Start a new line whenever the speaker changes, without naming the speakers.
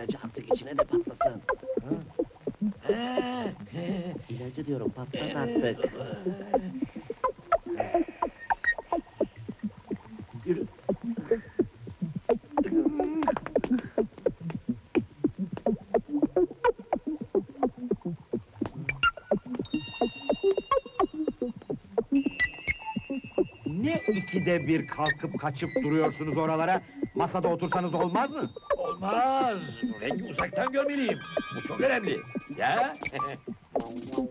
ilacı artık içine de patlasın. İlacı diyorum, patlat artık. Yürü.
Ne ikide bir kalkıp kaçıp duruyorsunuz oralara? Masada otursanız olmaz mı?
Olmaz! Rengi uzaktan görmeliyim. Bu çok önemli. Ya?